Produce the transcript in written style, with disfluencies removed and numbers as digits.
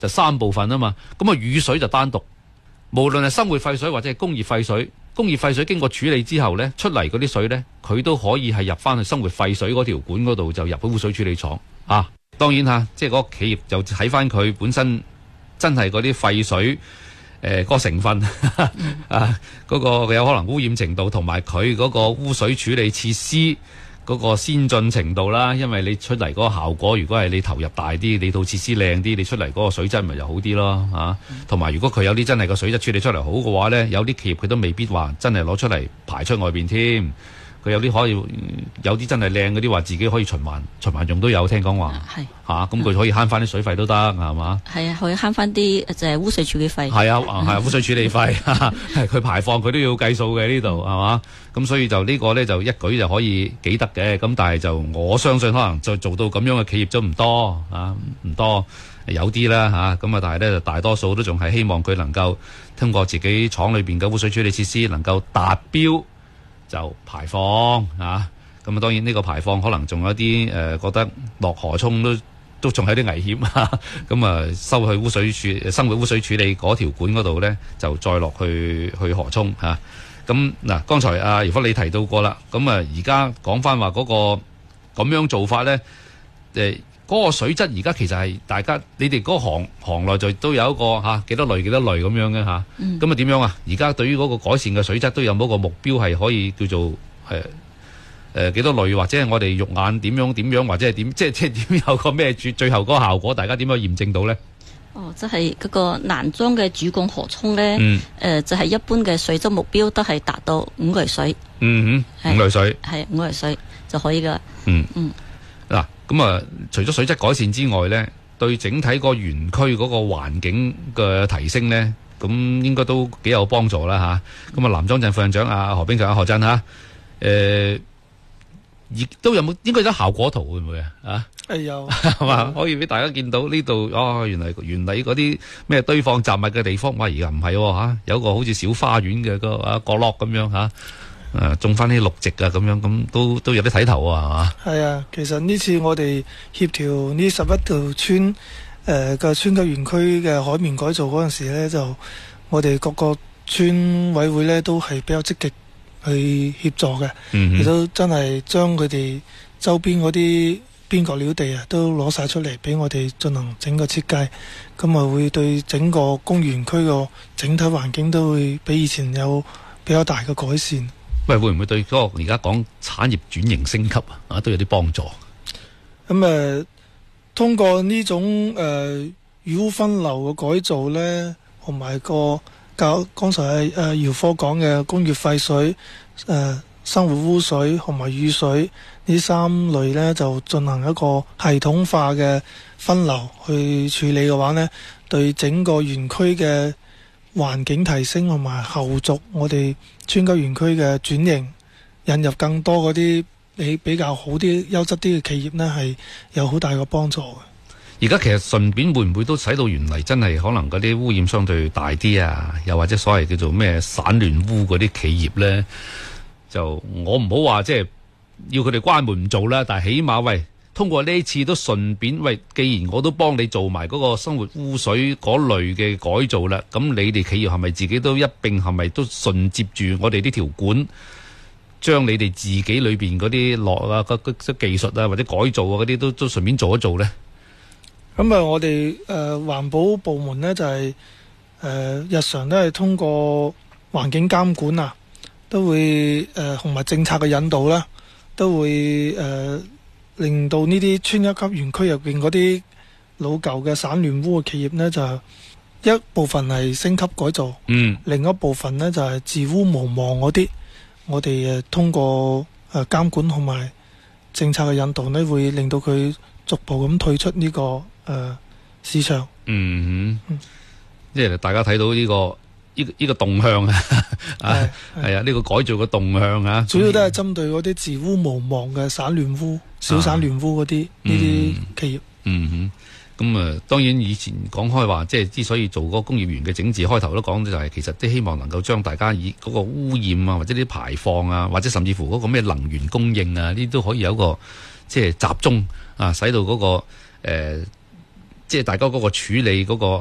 就三部分啊嘛。咁啊，雨水就單獨，無論係生活廢水或者係工業廢水，工業廢水經過處理之後呢，出嚟嗰啲水呢，佢都可以係入翻去生活廢水嗰條管嗰度，就入去污水處理廠啊。當然嚇，即係嗰個企業就睇翻佢本身真係嗰啲廢水嗰個成分啊，嗰個有可能污染程度同埋佢嗰個污水處理設施嗰個先進程度啦。因為你出嚟嗰個效果，如果係你投入大啲，你套設施靚啲，你出嚟嗰個水質咪就好啲咯嚇。同埋如果佢有啲真係個水質處理出嚟好嘅話呢，有啲企業佢都未必話真係攞出嚟排出外邊添。佢有啲可以，有啲真係靚嗰啲話自己可以循環用都有，聽講話係嚇，咁佢可以慳翻啲水費都得，係嘛？ 係啊，可以慳翻啲就係污水處理費。 係啊，污水處理費，佢排放佢都要計數嘅呢度，係嘛？咁所以就呢個咧就一舉就可以幾得嘅，咁但係就我相信可能就做到咁樣嘅企業都唔多啊，唔多有啲啦嚇，咁啊但係咧就大多數都仲係希望佢能夠通過自己廠裏邊嘅污水處理設施能夠達標。就排放啊，咁啊當然呢個排放可能仲有啲覺得落河涌都仲有啲危險啊，咁啊收去生活污水處理嗰條管嗰度咧，就再落去河涌嚇。咁嗱，剛才阿姚福你提到過啦，咁啊而家講翻話嗰個咁樣做法咧，嗰個水質而家其實係大家你哋嗰個行內就都有一個幾多類咁樣嘅嚇，咁啊點樣啊？而家對於嗰個改善嘅水質都有冇個目標係可以叫做幾多類，或者係我哋肉眼點樣或者係點即係點有個咩最後嗰個效果？大家點樣驗證到咧？ 哦，即係嗰個南莊嘅主幹河涌咧，就係一般嘅水質目標都係達到5類水。5 類水係5類水就可以噶。 嗱，咁啊，除咗水質改善之外咧，對整體個園區嗰個環境嘅提升咧，咁應該都幾有幫助啦嚇。咁啊，南莊鎮副鎮長阿何炳強何振嚇，亦都有冇應該有效果圖會唔會啊？ 有係嘛？可以俾大家見到呢度原嚟嗰啲咩堆放雜物嘅地方，哇！而家唔係嚇，有個好似小花園嘅角落咁樣嚇。種翻啲綠植啊，咁樣咁都有啲睇頭啊，係嘛？係啊，其實呢次我哋協調呢11條村嘅村級園區嘅海綿改造嗰陣時咧，就我哋各個村委會咧都係比較積極去協助嘅，亦都真係將佢哋周邊嗰啲邊角料地啊都攞晒出嚟俾我哋進行整個設計，咁啊會對整個公園區個整體環境都會比以前有比較大嘅改善。 喂，會唔會對嗰個而家講產業轉型升級都有啲幫助？ 咁通過呢種雨污分流嘅改造呢，同埋剛才姚科講嘅工業廢水、生活污水同埋雨水呢3類呢，就進行一個系統化嘅分流去處理嘅話呢，對整個園區嘅環境提升同埋後續我哋村級園區嘅轉型，引入更多嗰啲比較好啲優質啲嘅企業呢，係有好大嘅幫助嘅。 而家其實順便會唔會都使到原嚟真係可能嗰啲污染相對大啲啊？又或者所謂叫做咩散亂污嗰啲企業呢？就我唔好話即係要佢哋關門唔做啦，但係起碼喂，通過呢次都順便喂，既然我都幫你做埋嗰個生活污水嗰類嘅改造啦，咁你哋企業係咪自己都一並係咪都順接住我哋呢條管，將你哋自己裏邊嗰啲技術啊或者改造啊嗰啲都順便做一做呢？ 咁我哋環保部門呢，就係日常都係通過環境監管啊，都會同埋政策嘅引導啦，都會令到呢啲村一級園區入邊嗰啲老舊嘅散亂污嘅企業呢，就一部分係升級改造，另一部分呢，就係自污無忘嗰啲，我哋通過監管同埋政策嘅引導呢，會令到佢逐步咁退出呢個市場。 即係大家睇到呢個動向啊，係啊，呢個改造嘅動向啊， 主要都係針對嗰啲自污無忘嘅散亂污、小散亂污嗰啲呢啲企業。 咁當然以前講開話，即係之所以做嗰個工業園嘅整治，開頭都講就係其實都希望能夠將大家以嗰個污染啊，或者啲排放啊，或者甚至乎嗰個咩能源供應啊，呢啲都可以有一個即係集中啊，使到嗰個即係大家嗰個處理嗰個